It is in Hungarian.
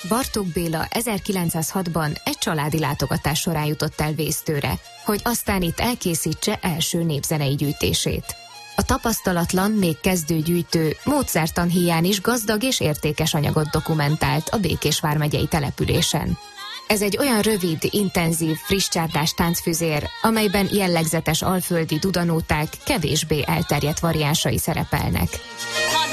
Bartók Béla 1906-ban egy családi látogatás során jutott el Vésztőre, hogy aztán itt elkészítse első népzenei gyűjtését. A tapasztalatlan, még kezdő gyűjtő módszertan híján is gazdag és értékes anyagot dokumentált a Békés vármegyei településen. Ez egy olyan rövid, intenzív, friss-csárdás táncfüzér, amelyben jellegzetes alföldi dudanóták kevésbé elterjedt variánsai szerepelnek.